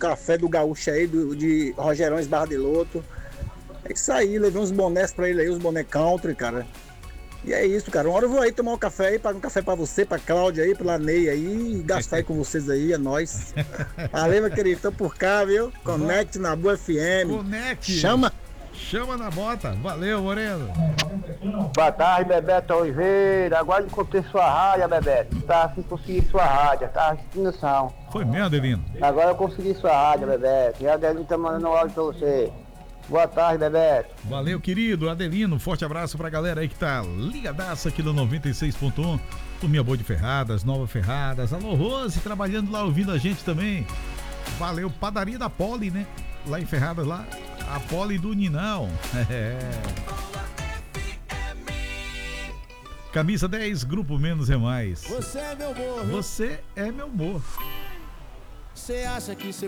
café do Gaúcho aí, de Rogerões Barra de Loto. É isso aí, levei uns bonés pra ele aí, os boné country, cara. E é isso, cara. Uma hora eu vou aí tomar um café aí, pagar um café pra você, pra Cláudia aí, pra Ney aí, e gastar aí com vocês aí, é nóis. Valeu, meu querido, tô por cá, viu? Conecte na Boa FM. Conecte. Chama! Chama na bota. Valeu, Moreno. Boa tarde, Bebeto Oliveira. Agora encontrei sua rádio, Bebeto. Tá assim, consegui sua rádio, tá assistindo som. Foi mesmo, Adelino? Agora eu consegui sua rádio, Bebeto. E a Adelino tá mandando um áudio pra você. Boa tarde, Bebeto. Valeu, querido Adelino. Forte abraço pra galera aí que tá ligadaça aqui no 96.1. Turminha boa de Ferradas, Nova Ferradas. Alô, Rose, trabalhando lá, ouvindo a gente também. Valeu, padaria da Poli, né? Lá em Ferradas, lá. A Poli do Ninão. Camisa 10, Grupo Menos é Mais. Você é meu amor. Você é meu amor. Você acha que você